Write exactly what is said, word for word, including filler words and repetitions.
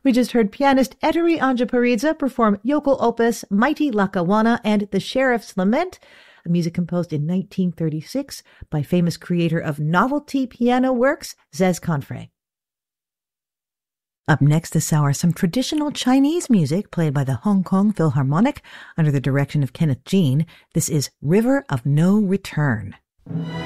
We just heard pianist Etteri Anjaparidze perform yokel opus Mighty Lackawanna and The Sheriff's Lament, a music composed in nineteen thirty-six by famous creator of novelty piano works, Zez Confrey. Up next this hour, some traditional Chinese music played by the Hong Kong Philharmonic under the direction of Kenneth Jean. This is River of No Return.